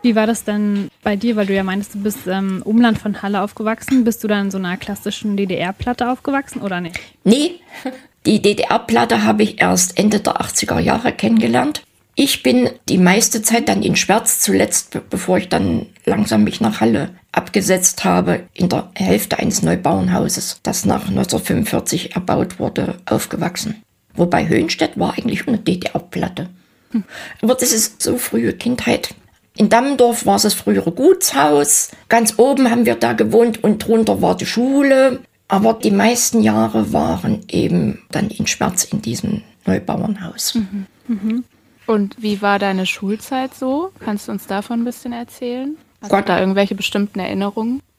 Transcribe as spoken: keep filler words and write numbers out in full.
Wie war das denn bei dir, weil du ja meintest, du bist im Umland von Halle aufgewachsen. Bist du da in so einer klassischen D D R-Platte aufgewachsen oder nicht? Nee, die D D R-Platte habe ich erst Ende der achtziger Jahre kennengelernt. Ich bin die meiste Zeit dann in Schwerz, zuletzt, be- bevor ich dann langsam mich nach Halle abgesetzt habe, in der Hälfte eines Neubauernhauses, das nach neunzehnhundertfünfundvierzig erbaut wurde, aufgewachsen. Wobei Höhenstedt war eigentlich eine D D R-Platte. Hm. Aber das ist so frühe Kindheit. In Dammendorf war es das frühere Gutshaus. Ganz oben haben wir da gewohnt und drunter war die Schule. Aber die meisten Jahre waren eben dann in Schwerz in diesem Neubauernhaus. Mhm. Mhm. Und wie war deine Schulzeit so? Kannst du uns davon ein bisschen erzählen? Hast Gott. du da irgendwelche bestimmten Erinnerungen?